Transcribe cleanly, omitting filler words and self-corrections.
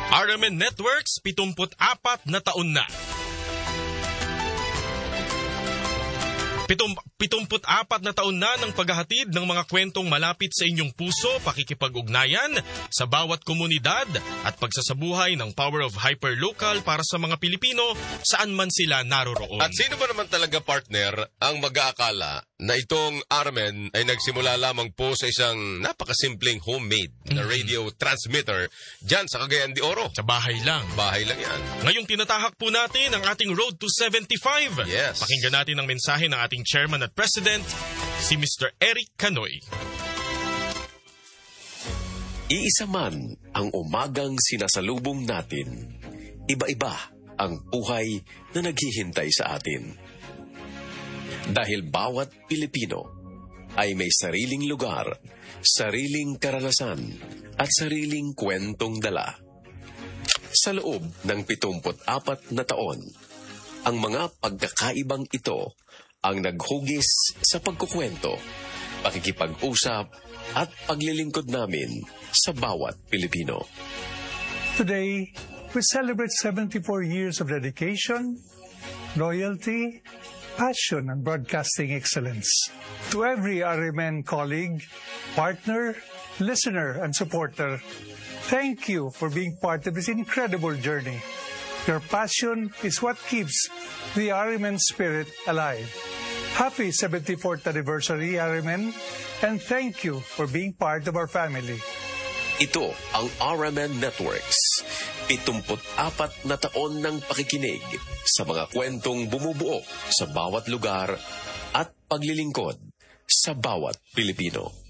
RMN Networks, 74 na taon na. 74 na taon na ng paghahatid ng mga kwentong malapit sa inyong puso, pakikipag-ugnayan sa bawat komunidad at pagsasabuhay ng Power of Hyperlocal para sa mga Pilipino saan man sila naroroon. At sino ba naman talaga, partner, ang mag-aakala na itong RMN ay nagsimula lamang po sa isang napakasimpleng homemade na radio transmitter dyan sa Cagayan de Oro? Sa bahay lang. Bahay lang yan. Ngayong tinatahak po natin ang ating Road to 75. Yes. Pakinggan natin ang mensahe ng ating Chairman at President, si Mr. Eric Canoy. Iisa man ang umagang sinasalubong natin. Iba-iba ang buhay na naghihintay sa atin. Dahil bawat Pilipino ay may sariling lugar, sariling karanasan, at sariling kwentong dala. Sa loob ng 74 na taon, ang mga pagkakaibang ito ang naghugis sa pagkukwento, pakikipag-usap at paglilingkod namin sa bawat Pilipino. Today, we celebrate 74 years of dedication, loyalty, passion, and broadcasting excellence. To every RMN colleague, partner, listener, and supporter, thank you for being part of this incredible journey. Your passion is what keeps the RMN spirit alive. Happy 74th anniversary, RMN, and thank you for being part of our family. Ito ang RMN Networks. 74 na taon ng pakikinig sa mga kwentong bumubuo sa bawat lugar at paglilingkod sa bawat Pilipino.